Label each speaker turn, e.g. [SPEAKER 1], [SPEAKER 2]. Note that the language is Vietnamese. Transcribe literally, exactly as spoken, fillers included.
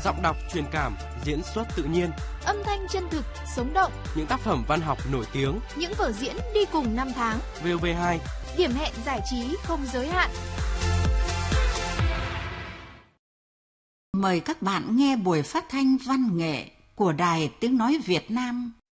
[SPEAKER 1] giọng đọc truyền cảm, diễn xuất tự nhiên,
[SPEAKER 2] âm thanh chân thực, sống động,
[SPEAKER 1] những tác phẩm văn học nổi tiếng,
[SPEAKER 2] những vở diễn đi cùng năm tháng.
[SPEAKER 1] vê o vê hai,
[SPEAKER 2] điểm hẹn giải trí không giới hạn.
[SPEAKER 3] Mời các bạn nghe buổi phát thanh văn nghệ của Đài Tiếng Nói Việt Nam